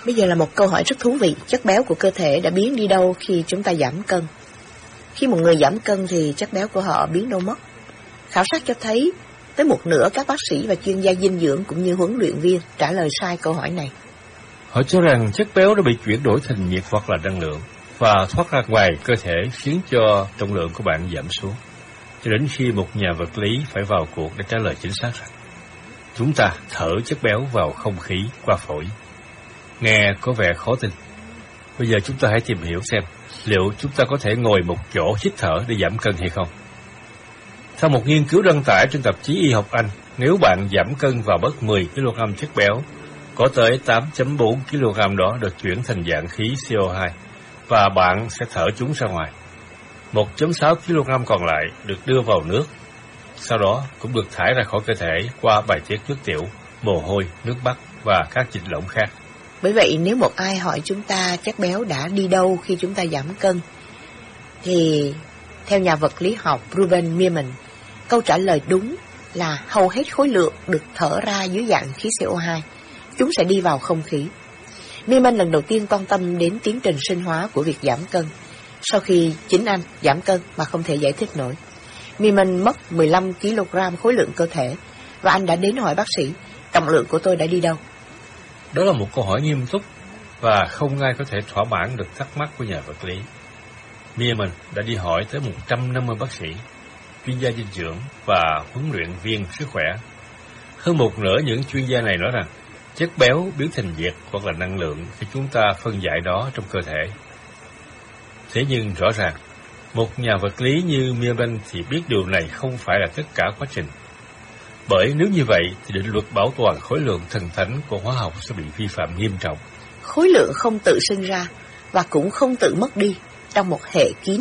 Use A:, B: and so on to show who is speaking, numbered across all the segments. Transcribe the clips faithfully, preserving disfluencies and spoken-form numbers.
A: Bây giờ là một câu hỏi rất thú vị. Chất béo của cơ thể đã biến đi đâu khi chúng ta giảm cân? Khi một người giảm cân thì chất béo của họ biến đâu mất? Khảo sát cho thấy tới một nửa các bác sĩ và chuyên gia dinh dưỡng cũng như huấn luyện viên trả lời sai câu hỏi này.
B: Họ cho rằng chất béo đã bị chuyển đổi thành nhiệt hoặc là năng lượng và thoát ra ngoài cơ thể, khiến cho trọng lượng của bạn giảm xuống. Cho đến khi một nhà vật lý phải vào cuộc để trả lời chính xác rằng chúng ta thở chất béo vào không khí qua phổi. Nghe có vẻ khó tin. Bây giờ chúng ta hãy tìm hiểu xem liệu chúng ta có thể ngồi một chỗ hít thở để giảm cân hay không. Theo một nghiên cứu đăng tải trên tạp chí Y học Anh, nếu bạn giảm cân và mất mười ki lô gam chất béo, có tới tám phẩy bốn ki lô gam đó được chuyển thành dạng khí xê o hai và bạn sẽ thở chúng ra ngoài. một phẩy sáu ki lô gam còn lại được đưa vào nước, sau đó cũng được thải ra khỏi cơ thể qua bài tiết nước tiểu, mồ hôi, nước mắt và các dịch lỏng khác.
A: Bởi vậy nếu một ai hỏi chúng ta chất béo đã đi đâu khi chúng ta giảm cân, thì theo nhà vật lý học Ruben Meerman, câu trả lời đúng là hầu hết khối lượng được thở ra dưới dạng khí xê o hai, chúng sẽ đi vào không khí. Meerman lần đầu tiên quan tâm đến tiến trình sinh hóa của việc giảm cân, sau khi chính anh giảm cân mà không thể giải thích nổi. Meerman mất mười lăm ki lô gam khối lượng cơ thể, và anh đã đến hỏi bác sĩ, trọng lượng của tôi đã đi đâu?
B: Đó là một câu hỏi nghiêm túc, và không ai có thể thỏa mãn được thắc mắc của nhà vật lý. Meerman đã đi hỏi tới một trăm năm mươi bác sĩ, chuyên gia dinh dưỡng và huấn luyện viên sức khỏe. Hơn một nửa những chuyên gia này nói rằng chất béo biến thành nhiệt hoặc là năng lượng khi chúng ta phân giải đó trong cơ thể. Thế nhưng rõ ràng, một nhà vật lý như Meerman thì biết điều này không phải là tất cả quá trình. Bởi nếu như vậy thì định luật bảo toàn khối lượng thần thánh của hóa học sẽ bị vi phạm nghiêm trọng.
A: Khối lượng không tự sinh ra và cũng không tự mất đi trong một hệ kín.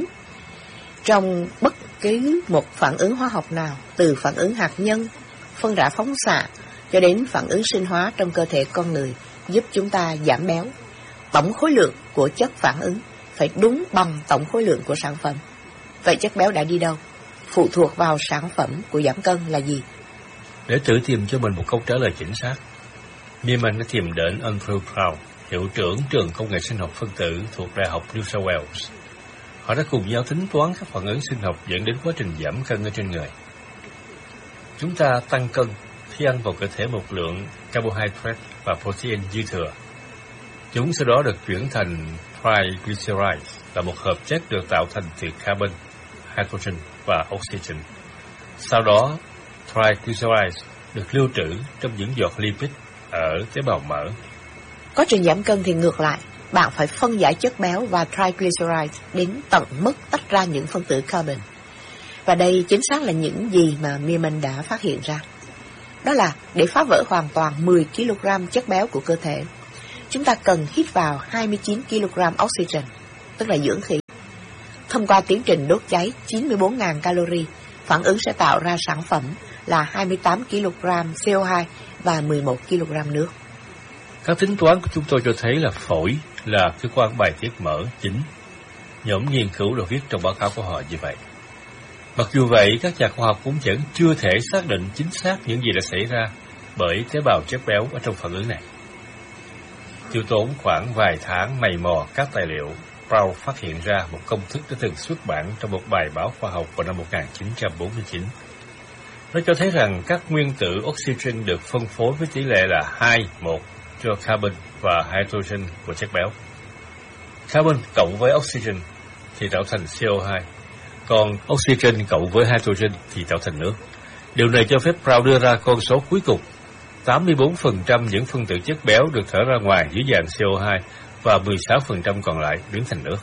A: Trong bất cứ một phản ứng hóa học nào, từ phản ứng hạt nhân, phân rã phóng xạ cho đến phản ứng sinh hóa trong cơ thể con người giúp chúng ta giảm béo, tổng khối lượng của chất phản ứng phải đúng bằng tổng khối lượng của sản phẩm. Vậy chất béo đã đi đâu? Phụ thuộc vào sản phẩm của giảm cân là gì?
B: Để tự tìm cho mình một câu trả lời chính xác, Meerman đã tìm đến Andrew Proud, hiệu trưởng trường công nghệ sinh học phân tử thuộc Đại học New South Wales. Họ đã cùng nhau tính toán các phản ứng sinh học dẫn đến quá trình giảm cân ở trên người. Chúng ta tăng cân khi ăn vào cơ thể một lượng carbohydrate và protein dư thừa. Chúng sau đó được chuyển thành triglycerides, là một hợp chất được tạo thành từ carbon, hydrogen và oxygen. Sau đó, triglycerides được lưu trữ trong những giọt lipid ở tế bào mỡ.
A: Quá trình giảm cân thì ngược lại, bạn phải phân giải chất béo và triglycerides đến tận mức tách ra những phân tử carbon. Và đây chính xác là những gì mà Meerman đã phát hiện ra. Đó là để phá vỡ hoàn toàn mười ki lô gam chất béo của cơ thể, chúng ta cần hít vào hai mươi chín ki lô gam oxygen, tức là dưỡng khí. Thông qua tiến trình đốt cháy chín mươi bốn nghìn calorie, phản ứng sẽ tạo ra sản phẩm là hai mươi tám ki lô gam xê o hai và mười một ki lô gam nước.
B: Các tính toán của chúng tôi cho thấy là phổi là cơ quan bài tiết mỡ chính. Nhóm nghiên cứu được viết trong báo cáo của họ như vậy. Mặc dù vậy, các nhà khoa học cũng vẫn chưa thể xác định chính xác những gì đã xảy ra bởi tế bào chất béo ở trong phản ứng này. Tiêu tốn khoảng vài tháng mày mò các tài liệu, Proud phát hiện ra một công thức đã từng xuất bản trong một bài báo khoa học vào năm một nghìn chín trăm bốn mươi chín. Nó cho thấy rằng các nguyên tử oxygen được phân phối với tỷ lệ là hai một cho carbon và hydrogen của chất béo. Carbon cộng với oxygen thì tạo thành xê o hai, còn oxygen cộng với hydrogen thì tạo thành nước. Điều này cho phép Proud đưa ra con số cuối cùng: tám mươi bốn phần trăm những phân tử chất béo được thở ra ngoài dưới dạng xê o hai và mười sáu phần trăm còn lại biến thành nước.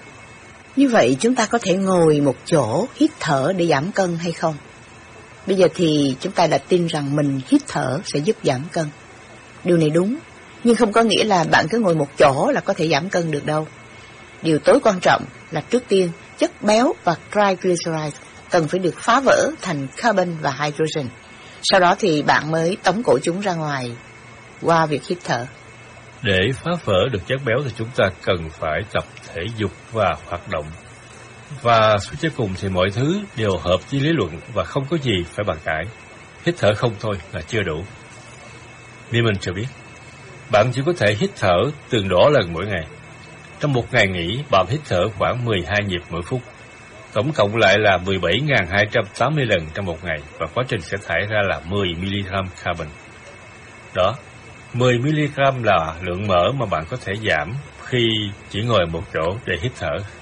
A: Như vậy chúng ta có thể ngồi một chỗ hít thở để giảm cân hay không? Bây giờ thì chúng ta đã tin rằng mình hít thở sẽ giúp giảm cân. Điều này đúng, nhưng không có nghĩa là bạn cứ ngồi một chỗ là có thể giảm cân được đâu. Điều tối quan trọng là trước tiên, chất béo và triglycerides cần phải được phá vỡ thành carbon và hydrogen. Sau đó thì bạn mới tống cổ chúng ra ngoài qua việc hít thở.
B: Để phá vỡ được chất béo thì chúng ta cần phải tập thể dục và hoạt động. Và suy cho cùng thì mọi thứ đều hợp với lý luận và không có gì phải bàn cãi. Hít thở không thôi là chưa đủ. Meerman cho biết, Bạn chỉ có thể hít thở từng đó lần mỗi ngày. Trong một ngày nghỉ, bạn hít thở khoảng mười hai nhịp mỗi phút. Tổng cộng lại là mười bảy nghìn hai trăm tám mươi lần trong một ngày, và quá trình sẽ thải ra là mười mi-li-gam carbon. Đó, mười mi-li-gam là lượng mỡ mà bạn có thể giảm khi chỉ ngồi một chỗ để hít thở.